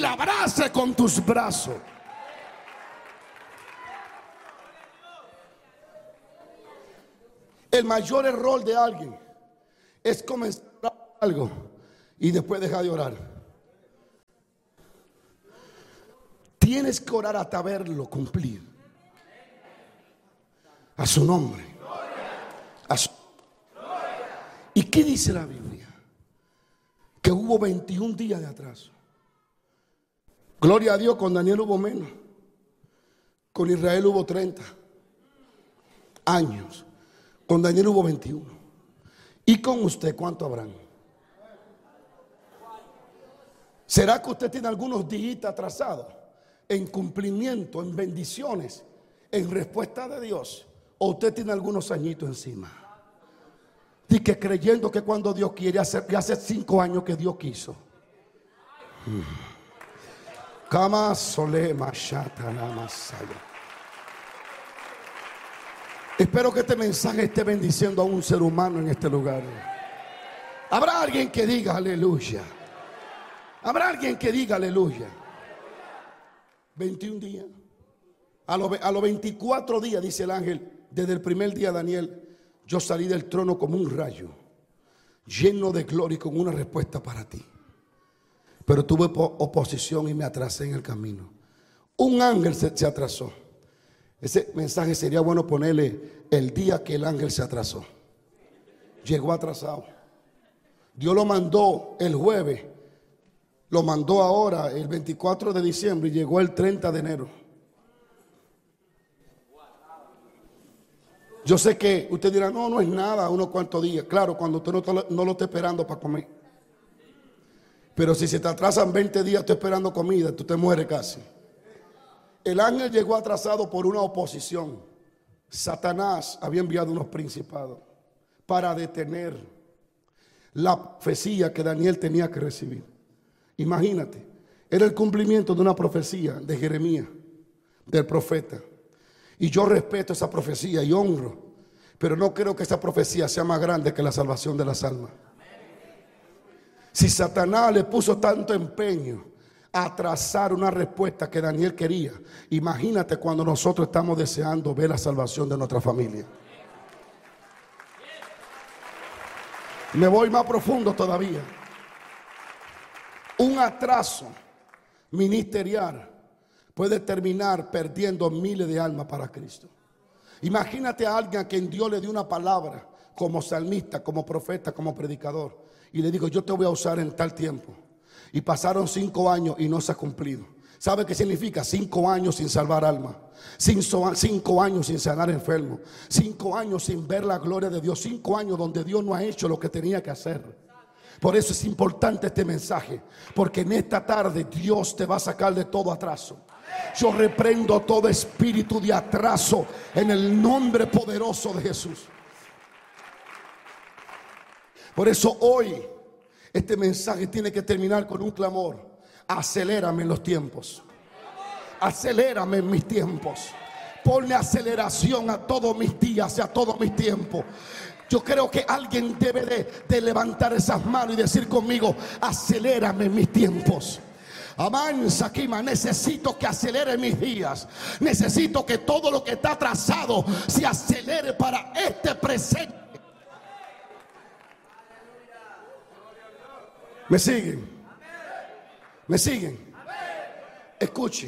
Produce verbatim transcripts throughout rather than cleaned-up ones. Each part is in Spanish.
la abrace con tus brazos. El mayor error de alguien es comenzar a orar algo y después dejar de orar. Tienes que orar hasta verlo cumplir. A su nombre. A su... ¿Y qué dice la Biblia? Que hubo veintiún días de atraso. Gloria a Dios, con Daniel hubo menos. Con Israel hubo treinta años. Con Daniel hubo veintiuno. ¿Y con usted cuánto habrán? ¿Será que usted tiene algunos días atrasados en cumplimiento, en bendiciones, en respuesta de Dios? ¿O usted tiene algunos añitos encima? Y que creyendo que cuando Dios quiere, hace, hace cinco años que Dios quiso. Kama solema shatana masaya. Espero que este mensaje esté bendiciendo a un ser humano en este lugar. Habrá alguien que diga aleluya. Habrá alguien que diga aleluya. veintiún días. A los a los veinticuatro días, dice el ángel, desde el primer día, Daniel, yo salí del trono como un rayo, lleno de gloria y con una respuesta para ti. Pero tuve oposición y me atrasé en el camino. Un ángel se, se atrasó. Ese mensaje sería bueno ponerle el día que el ángel se atrasó. Llegó atrasado. Dios lo mandó el jueves. Lo mandó ahora el veinticuatro de diciembre y llegó el treinta de enero. Yo sé que usted dirá, no, no es nada, unos cuantos días. Claro, cuando usted no, está, no lo está esperando para comer. Pero si se te atrasan veinte días, estoy esperando comida, tú te mueres casi. El ángel llegó atrasado por una oposición. Satanás había enviado unos principados para detener la profecía que Daniel tenía que recibir. Imagínate, era el cumplimiento de una profecía de Jeremías, del profeta. Y yo respeto esa profecía y honro, pero no creo que esa profecía sea más grande que la salvación de las almas. Si Satanás le puso tanto empeño a trazar una respuesta que Daniel quería, imagínate cuando nosotros estamos deseando ver la salvación de nuestra familia. Me voy más profundo todavía. Un atraso ministerial puede terminar perdiendo miles de almas para Cristo. Imagínate a alguien a quien Dios le dio una palabra como salmista, como profeta, como predicador, y le digo, yo te voy a usar en tal tiempo. Y pasaron cinco años y no se ha cumplido. ¿Sabe qué significa? Cinco años sin salvar almas. Cinco, cinco años sin sanar enfermos. Cinco años sin ver la gloria de Dios. Cinco años donde Dios no ha hecho lo que tenía que hacer. Por eso es importante este mensaje, porque en esta tarde Dios te va a sacar de todo atraso. Yo reprendo todo espíritu de atraso en el nombre poderoso de Jesús. Por eso hoy este mensaje tiene que terminar con un clamor: acelérame en los tiempos, acelérame en mis tiempos, ponle aceleración a todos mis días y a todos mis tiempos. Yo creo que alguien debe de, de levantar esas manos y decir conmigo: acelérame en mis tiempos. Avanza, Kima, necesito que acelere mis días. Necesito que todo lo que está atrasado se acelere para este presente. ¿Me siguen? ¿Me siguen? Escuchen.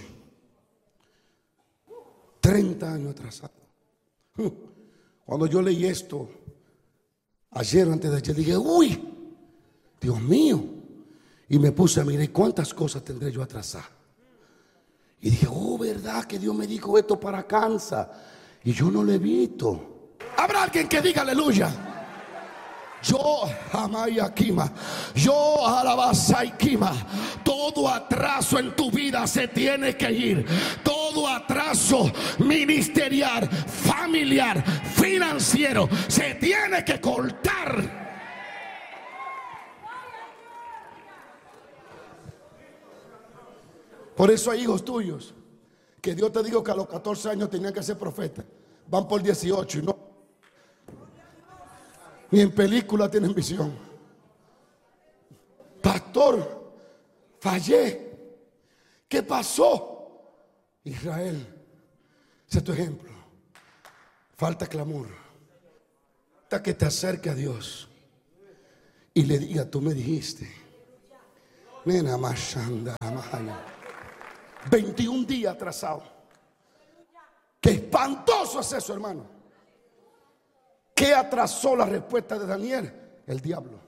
treinta años atrasado. Cuando yo leí esto ayer, antes de ayer, dije, uy, Dios mío. Y me puse a mirar cuántas cosas tendré yo atrasadas. Y dije, oh, verdad que Dios me dijo esto para Kansas. Y yo no lo he visto. ¿Habrá alguien que diga aleluya? Yo, Amaya Kima, yo Alabasai Kima, todo atraso en tu vida se tiene que ir. Todo atraso ministerial, familiar, financiero se tiene que cortar. Por eso hay hijos tuyos que Dios te dijo que a los catorce años tenían que ser profetas. Van por dieciocho y no. Ni en película tienen visión. Pastor, fallé. ¿Qué pasó? Israel, ese es tu ejemplo. Falta clamor. Falta que te acerque a Dios y le diga, tú me dijiste. Nena, mashanda, mahaya. veintiún días atrasado. Qué espantoso es eso, hermano. ¿Qué atrasó la respuesta de Daniel? El diablo.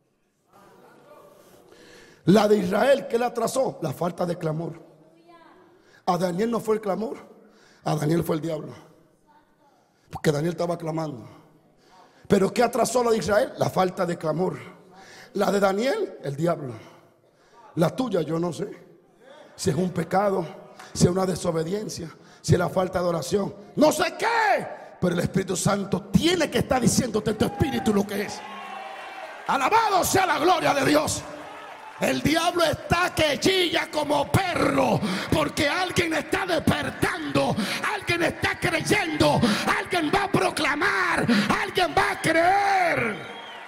La de Israel, ¿qué la atrasó? La falta de clamor. A Daniel no fue el clamor, a Daniel fue el diablo. Porque Daniel estaba clamando. Pero ¿qué atrasó la de Israel? La falta de clamor. La de Daniel, el diablo. La tuya yo no sé. Si es un pecado, si es una desobediencia, si es la falta de oración, no sé qué. Pero el Espíritu Santo tiene que estar diciéndote en tu espíritu lo que es. Alabado sea la gloria de Dios. El diablo está que chilla como perro, porque alguien está despertando, alguien está creyendo, alguien va a proclamar, alguien va a creer.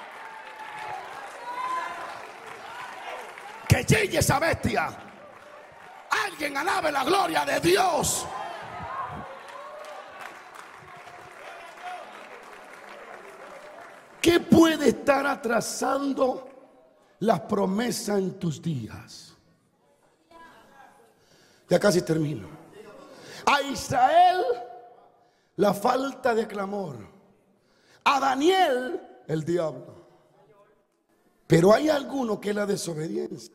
Que chille esa bestia. Alguien alabe la gloria de Dios. ¿Qué puede estar atrasando las promesas en tus días? Ya casi termino. A Israel la falta de clamor, a Daniel el diablo. Pero hay alguno que es la desobediencia.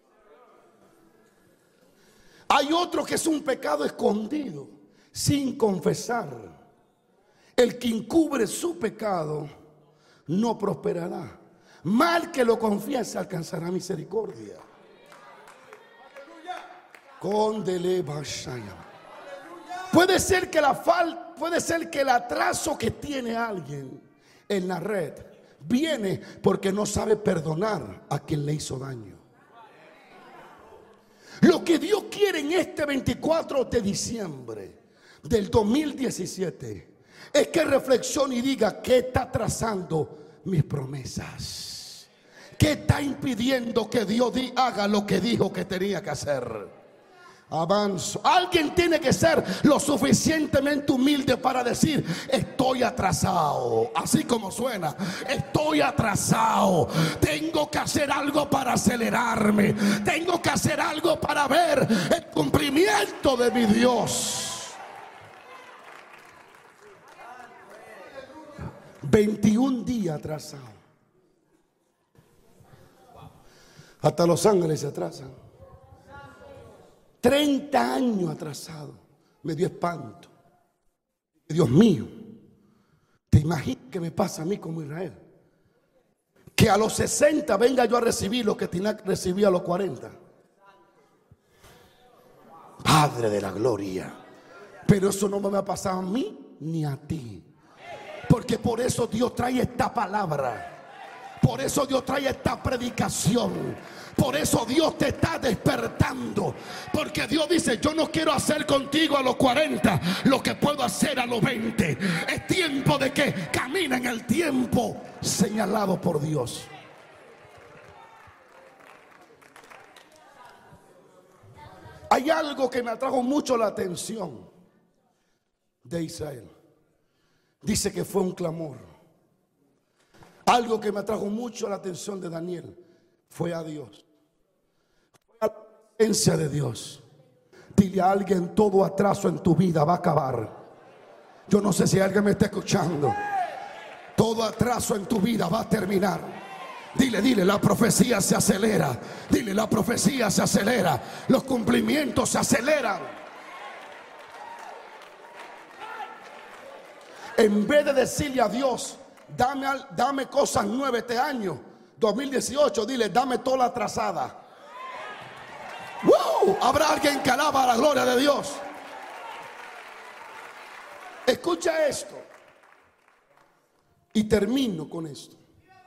Hay otro que es un pecado escondido, sin confesar. El que encubre su pecado no prosperará. Mal que lo confiese alcanzará misericordia. Condele bashaya. Puede ser que la falta, puede ser que el atraso que tiene alguien en la red viene porque no sabe perdonar a quien le hizo daño. Lo que Dios quiere en este veinticuatro de diciembre del dos mil diecisiete es que reflexione y diga: ¿qué está atrasando mis promesas? ¿Qué está impidiendo que Dios haga lo que dijo que tenía que hacer? Avanzo. Alguien tiene que ser lo suficientemente humilde para decir: estoy atrasado. Así como suena, estoy atrasado. Tengo que hacer algo para acelerarme. Tengo que hacer algo para ver el cumplimiento de mi Dios. veintiún días atrasado. Hasta los ángeles se atrasan. treinta años atrasado. Me dio espanto. Dios mío, ¿te imaginas que me pasa a mí como Israel? Que a los sesenta venga yo a recibir lo que Tinac recibía a los cuarenta. Padre de la gloria. Pero eso no me va a pasar a mí ni a ti. Porque por eso Dios trae esta palabra. Por eso Dios trae esta predicación. Por eso Dios te está despertando. Porque Dios dice: yo no quiero hacer contigo a los cuarenta lo que puedo hacer a los veinte. Es tiempo de que camine en el tiempo señalado por Dios. Hay algo que me atrajo mucho la atención de Israel. Dice que fue un clamor. Algo que me atrajo mucho la atención de Daniel fue a Dios. Fue a la presencia de Dios. Dile a alguien: todo atraso en tu vida va a acabar. Yo no sé si alguien me está escuchando. Todo atraso en tu vida va a terminar. Dile, dile, la profecía se acelera. Dile, la profecía se acelera. Los cumplimientos se aceleran. En vez de decirle a Dios: Dame, dame cosas nuevas este año dos mil dieciocho, dile: dame toda la atrasada. ¡Wow! Habrá alguien que alaba la gloria de Dios. Escucha esto y termino con esto.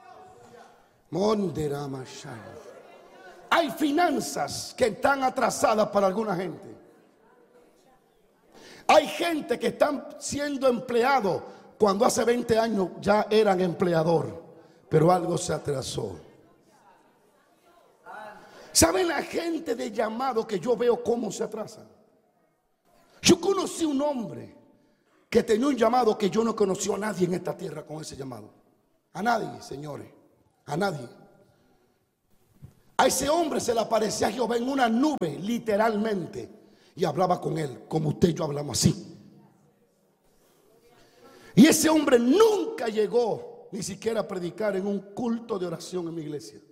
Hay finanzas que están atrasadas para alguna gente. Hay gente que están siendo empleados cuando hace veinte años ya eran empleador, pero algo se atrasó. ¿Saben la gente de llamado que yo veo cómo se atrasan? Yo conocí un hombre que tenía un llamado que yo no conocí a nadie en esta tierra con ese llamado. A nadie, señores, a nadie. A ese hombre se le aparecía a Jehová en una nube, literalmente, y hablaba con él, como usted y yo hablamos así. Y ese hombre nunca llegó ni siquiera a predicar en un culto de oración en mi iglesia.